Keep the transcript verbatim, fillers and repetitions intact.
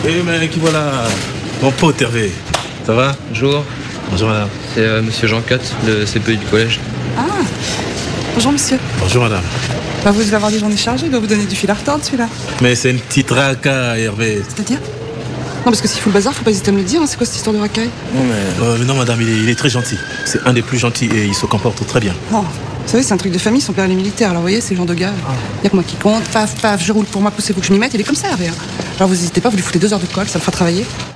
Eh mais qui voilà, mon pote Hervé. Ça va? Bonjour. Bonjour madame. C'est euh, monsieur Jean Cotte, le C P E du collège. Ah, bonjour monsieur. Bonjour madame. Bah, vous devez avoir des journées chargées, il doit vous donner du fil à retordre celui-là. Mais c'est une petite raca, Hervé. C'est-à-dire? Non, parce que s'il faut le bazar, faut pas hésiter à me le dire, hein. C'est quoi cette histoire de racaille? Non mais... Euh, mais non madame, il est, il est très gentil. C'est un des plus gentils et il se comporte très bien. Oh, vous savez, c'est un truc de famille, son père il est militaire, alors vous voyez, c'est le genre de gars. Il y a que moi qui compte, paf, paf, je roule pour moi, poussez-vous que je m'y mette, il est comme ça, Hervé. Hein. Alors vous hésitez pas, vous lui foutez deux heures de colle, ça le fera travailler.